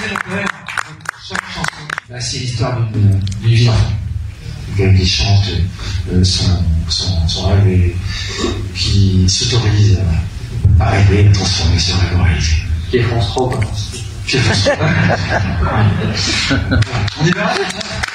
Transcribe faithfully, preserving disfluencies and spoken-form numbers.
le poème. Chaque chanson, bah, c'est l'histoire d'une vie d'enfant. Quelqu'un qui chante euh, son, son, son rêve et qui s'autorise à rêver, à transformer ce rêve en réalité. Qui est France Rock. Qui est France Rock. On y va.